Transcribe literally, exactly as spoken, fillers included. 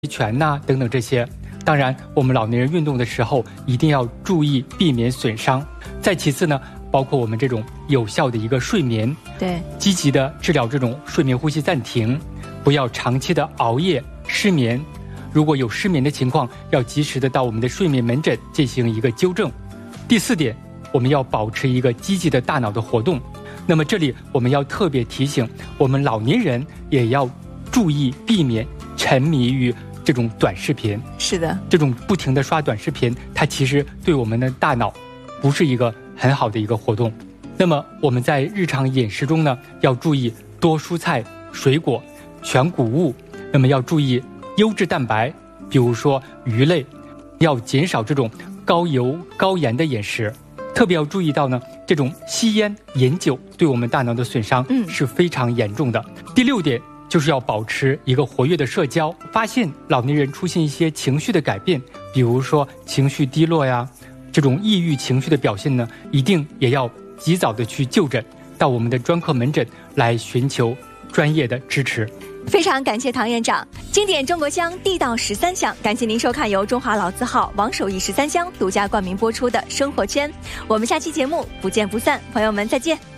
拳呐、啊、等等这些。当然，我们老年人运动的时候一定要注意避免损伤。再其次呢，包括我们这种有效的一个睡眠， 对， 积极的治疗这种睡眠呼吸暂停，不要长期的熬夜失眠。如果有失眠的情况，要及时的到我们的睡眠门诊进行一个纠正。第四点，我们要保持一个积极的大脑的活动。那么这里我们要特别提醒，我们老年人也要注意避免沉迷于这种短视频。 是的， 这种不停的刷短视频，它其实对我们的大脑不是一个很好的一个活动。那么我们在日常饮食中呢，要注意多蔬菜、水果、全谷物，那么要注意优质蛋白，比如说鱼类，要减少这种高油高盐的饮食。特别要注意到呢，这种吸烟饮酒对我们大脑的损伤是非常严重的。嗯、第六点就是要保持一个活跃的社交。发现老年人出现一些情绪的改变，比如说情绪低落呀，这种抑郁情绪的表现呢，一定也要及早的去就诊，到我们的专科门诊来寻求专业的支持。 非常感谢唐院长，经典中国香，地道十三香。感谢您收看由中华老字号王守义十三香独家冠名播出的生活圈。我们下期节目不见不散，朋友们再见。